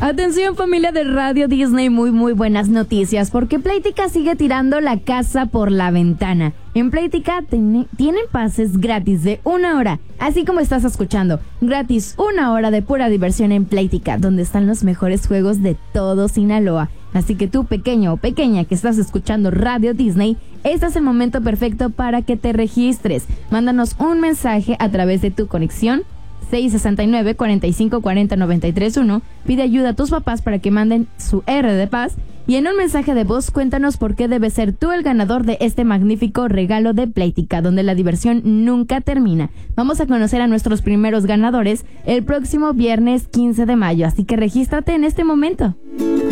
Atención, familia de Radio Disney, muy buenas noticias, porque Playtika sigue tirando la casa por la ventana. En Playtika tienen pases gratis de 1 hora, así como estás escuchando, gratis 1 hora de pura diversión en Playtika, donde están los mejores juegos de todo Sinaloa. Así que tú, pequeño o pequeña que estás escuchando Radio Disney, este es el momento perfecto para que te registres. Mándanos un mensaje a través de tu conexión 669-4540-931. Pide ayuda a tus papás para que manden su R de paz. Y en un mensaje de voz, cuéntanos por qué debes ser tú el ganador de este magnífico regalo de Playtika, donde la diversión nunca termina. Vamos a conocer a nuestros primeros ganadores el próximo viernes 15 de mayo, así que regístrate en este momento.